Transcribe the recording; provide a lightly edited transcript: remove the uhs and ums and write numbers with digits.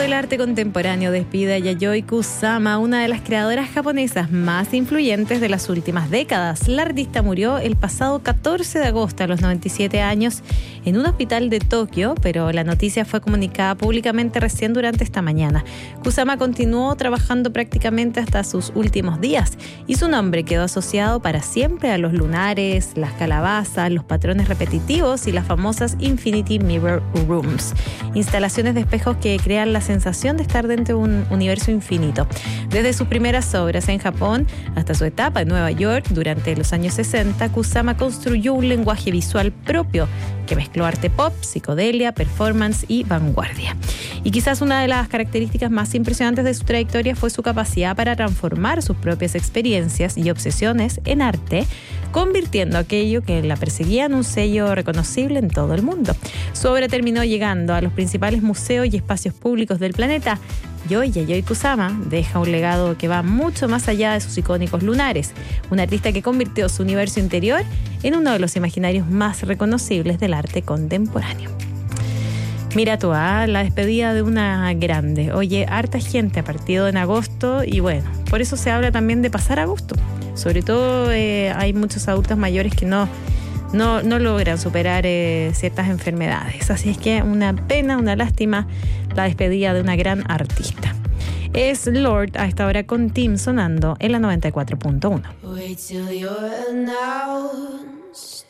del arte contemporáneo despide a Yayoi Kusama, una de las creadoras japonesas más influyentes de las últimas décadas. La artista murió el pasado 14 de agosto a los 97 años en un hospital de Tokio, pero la noticia fue comunicada públicamente recién durante esta mañana. Kusama continuó trabajando prácticamente hasta sus últimos días y su nombre quedó asociado para siempre a los lunares, las calabazas, los patrones repetitivos y las famosas Infinity Mirror Rooms, instalaciones de espejos que crean la sensación de estar dentro de un universo infinito. Desde sus primeras obras en Japón hasta su etapa en Nueva York durante los años 60, Kusama construyó un lenguaje visual propio que mezcló arte pop, psicodelia, performance y vanguardia. Y quizás una de las características más impresionantes de su trayectoria fue su capacidad para transformar sus propias experiencias y obsesiones en arte, convirtiendo aquello que la perseguía en un sello reconocible en todo el mundo. Su obra terminó llegando a los principales museos y espacios públicos del planeta. Y hoy Yayoi Kusama deja un legado que va mucho más allá de sus icónicos lunares. Un artista que convirtió su universo interior en uno de los imaginarios más reconocibles del arte contemporáneo. Mira tú, la despedida de una grande. Oye, harta gente ha partido en agosto y bueno, por eso se habla también de pasar agosto. Sobre todo hay muchos adultos mayores que no logran superar ciertas enfermedades. Así es que una pena, una lástima la despedida de una gran artista. Es Lord a esta hora con Tim sonando en la 94.1.